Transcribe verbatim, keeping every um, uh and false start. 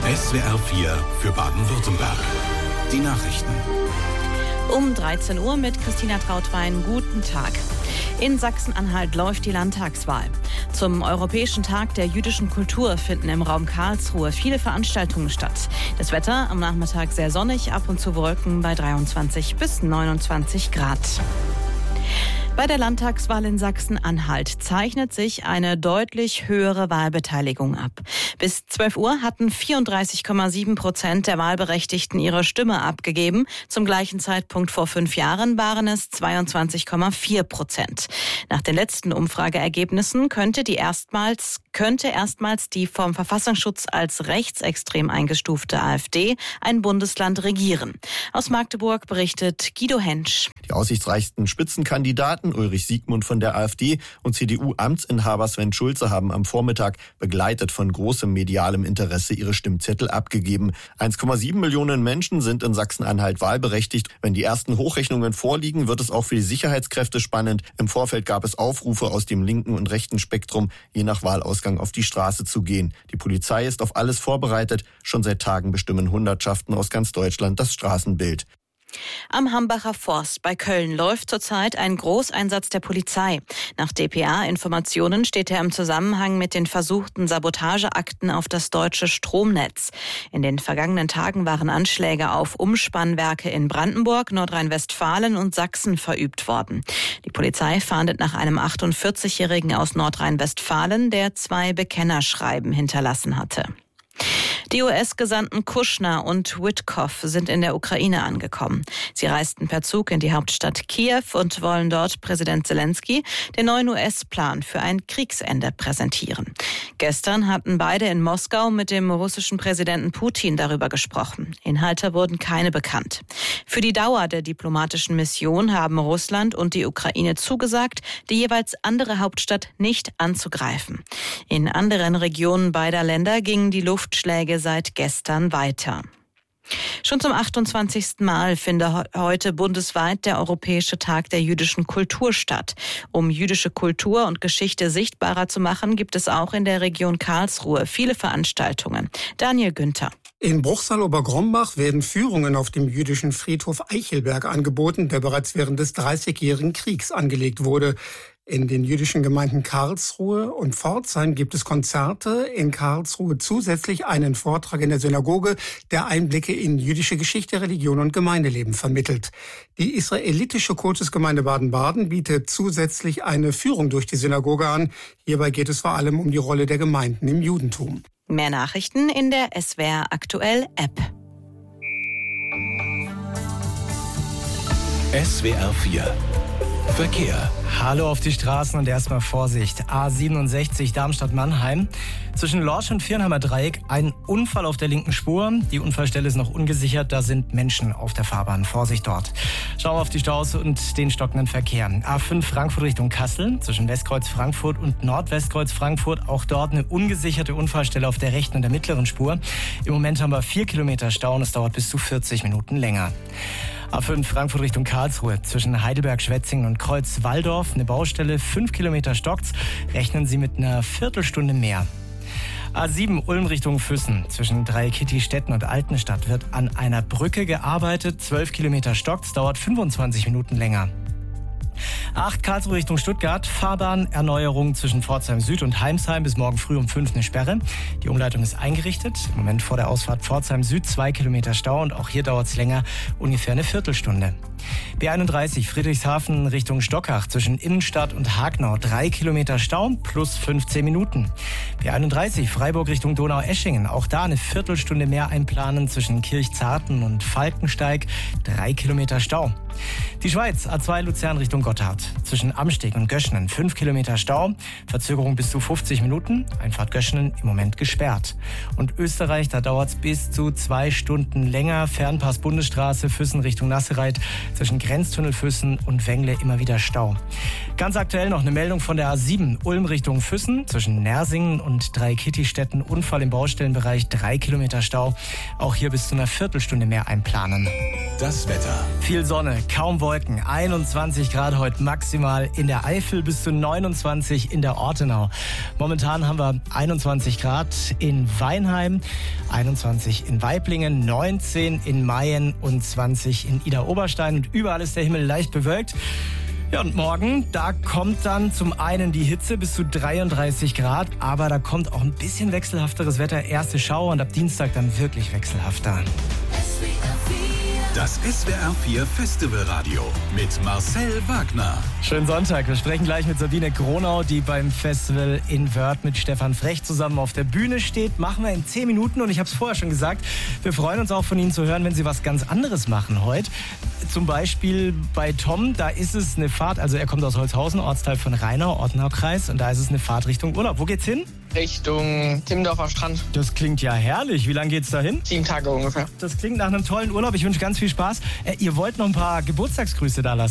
S W R vier für Baden-Württemberg. Die Nachrichten. Um dreizehn Uhr mit Christina Trautwein. Guten Tag. In Sachsen-Anhalt läuft die Landtagswahl. Zum Europäischen Tag der jüdischen Kultur finden im Raum Karlsruhe viele Veranstaltungen statt. Das Wetter am Nachmittag sehr sonnig, ab und zu Wolken bei dreiundzwanzig bis neunundzwanzig Grad. Bei der Landtagswahl in Sachsen-Anhalt zeichnet sich eine deutlich höhere Wahlbeteiligung ab. Bis zwölf Uhr hatten vierunddreißig Komma sieben Prozent der Wahlberechtigten ihre Stimme abgegeben. Zum gleichen Zeitpunkt vor fünf Jahren waren es zweiundzwanzig Komma vier Prozent. Nach den letzten Umfrageergebnissen könnte die erstmals, könnte erstmals die vom Verfassungsschutz als rechtsextrem eingestufte AfD ein Bundesland regieren. Aus Magdeburg berichtet Guido Hentsch. Die aussichtsreichsten Spitzenkandidaten Ulrich Siegmund von der AfD und C D U-Amtsinhaber Sven Schulze haben am Vormittag, begleitet von großem medialem Interesse, ihre Stimmzettel abgegeben. eins Komma sieben Millionen Menschen sind in Sachsen-Anhalt wahlberechtigt. Wenn die ersten Hochrechnungen vorliegen, wird es auch für die Sicherheitskräfte spannend. Im Vorfeld gab es Aufrufe aus dem linken und rechten Spektrum, je nach Wahlausgang auf die Straße zu gehen. Die Polizei ist auf alles vorbereitet. Schon seit Tagen bestimmen Hundertschaften aus ganz Deutschland das Straßenbild. Am Hambacher Forst bei Köln läuft zurzeit ein Großeinsatz der Polizei. Nach D P A-Informationen steht er im Zusammenhang mit den versuchten Sabotageakten auf das deutsche Stromnetz. In den vergangenen Tagen waren Anschläge auf Umspannwerke in Brandenburg, Nordrhein-Westfalen und Sachsen verübt worden. Die Polizei fahndet nach einem achtundvierzigjährigen aus Nordrhein-Westfalen, der zwei Bekennerschreiben hinterlassen hatte. Die U S-Gesandten Kushner und Witkoff sind in der Ukraine angekommen. Sie reisten per Zug in die Hauptstadt Kiew und wollen dort Präsident Zelensky den neuen U S-Plan für ein Kriegsende präsentieren. Gestern hatten beide in Moskau mit dem russischen Präsidenten Putin darüber gesprochen. Inhalte wurden keine bekannt. Für die Dauer der diplomatischen Mission haben Russland und die Ukraine zugesagt, die jeweils andere Hauptstadt nicht anzugreifen. In anderen Regionen beider Länder gingen die Luftschläge seit gestern weiter. Schon zum achtundzwanzigsten Mal findet heute bundesweit der Europäische Tag der jüdischen Kultur statt. Um jüdische Kultur und Geschichte sichtbarer zu machen, gibt es auch in der Region Karlsruhe viele Veranstaltungen. Daniel Günther. In Bruchsal-Obergrombach werden Führungen auf dem jüdischen Friedhof Eichelberg angeboten, der bereits während des Dreißigjährigen Kriegs angelegt wurde. In den jüdischen Gemeinden Karlsruhe und Pforzheim gibt es Konzerte. In Karlsruhe zusätzlich einen Vortrag in der Synagoge, der Einblicke in jüdische Geschichte, Religion und Gemeindeleben vermittelt. Die israelitische Kultusgemeinde Baden-Baden bietet zusätzlich eine Führung durch die Synagoge an. Hierbei geht es vor allem um die Rolle der Gemeinden im Judentum. Mehr Nachrichten in der S W R Aktuell App. S W R vier Verkehr. Hallo auf die Straßen und erstmal Vorsicht. A siebenundsechzig Darmstadt-Mannheim. Zwischen Lorsch und Viernheimer Dreieck ein Unfall auf der linken Spur. Die Unfallstelle ist noch ungesichert, da sind Menschen auf der Fahrbahn. Vorsicht dort. Schauen wir auf die Staus und den stockenden Verkehr. A fünf Frankfurt Richtung Kassel. Zwischen Westkreuz Frankfurt und Nordwestkreuz Frankfurt. Auch dort eine ungesicherte Unfallstelle auf der rechten und der mittleren Spur. Im Moment haben wir vier Kilometer Stau und es dauert bis zu vierzig Minuten länger. A fünf Frankfurt Richtung Karlsruhe. Zwischen Heidelberg, Schwetzingen und Kreuz-Walldorf eine Baustelle. Fünf Kilometer stockt's. Rechnen Sie mit einer Viertelstunde mehr. A sieben Ulm Richtung Füssen. Zwischen Dreieckitty-Stetten und Altenstadt wird an einer Brücke gearbeitet. Zwölf Kilometer stockt's. Dauert fünfundzwanzig Minuten länger. acht Karlsruhe Richtung Stuttgart. Fahrbahnerneuerung zwischen Pforzheim Süd und Heimsheim bis morgen früh um fünf eine Sperre. Die Umleitung ist eingerichtet. Im Moment vor der Ausfahrt Pforzheim Süd zwei Kilometer Stau und auch hier dauert es länger, ungefähr eine Viertelstunde. B einunddreißig Friedrichshafen Richtung Stockach zwischen Innenstadt und Hagnau drei Kilometer Stau plus fünfzehn Minuten. B einunddreißig Freiburg Richtung Donau-Eschingen, auch da eine Viertelstunde mehr einplanen zwischen Kirchzarten und Falkensteig, drei Kilometer Stau. Die Schweiz A zwei Luzern Richtung Gotthard. Zwischen Amsteg und Göschenen fünf Kilometer Stau, Verzögerung bis zu fünfzig Minuten, Einfahrt Göschenen im Moment gesperrt. Und Österreich, da dauert es bis zu zwei Stunden länger, Fernpass Bundesstraße Füssen Richtung Nassereit, Zwischen Grenztunnel Füssen und Wengle immer wieder Stau. Ganz aktuell noch eine Meldung von der A sieben. Ulm Richtung Füssen. Zwischen Nersingen und Dreieckittistetten Unfall im Baustellenbereich. Drei Kilometer Stau. Auch hier bis zu einer Viertelstunde mehr einplanen. Das Wetter. Viel Sonne, kaum Wolken. einundzwanzig Grad heute maximal in der Eifel bis zu neunundzwanzig in der Ortenau. Momentan haben wir einundzwanzig Grad in Weinheim, einundzwanzig in Waiblingen, neunzehn in Mayen und zwanzig in Idar-Oberstein. Und überall ist der Himmel leicht bewölkt. Ja, und morgen, da kommt dann zum einen die Hitze bis zu dreiunddreißig Grad, aber da kommt auch ein bisschen wechselhafteres Wetter, erste Schauer und ab Dienstag dann wirklich wechselhafter. Das S W R vier Festivalradio mit Marcel Wagner. Schönen Sonntag. Wir sprechen gleich mit Sabine Gronau, die beim Festival in Wörth mit Stefan Frech zusammen auf der Bühne steht. Machen wir in zehn Minuten und ich habe es vorher schon gesagt, wir freuen uns auch von Ihnen zu hören, wenn Sie was ganz anderes machen heute. Zum Beispiel bei Tom, da ist es eine Fahrt, also er kommt aus Holzhausen, Ortsteil von Rheinau, Ortenau-Kreis, und da ist es eine Fahrt Richtung Urlaub. Wo geht's hin? Richtung Timmendorfer Strand. Das klingt ja herrlich. Wie lange geht's da hin? Sieben Tage ungefähr. Das klingt nach einem tollen Urlaub. Ich wünsche ganz viel Spaß. Äh, ihr wollt noch ein paar Geburtstagsgrüße da lassen.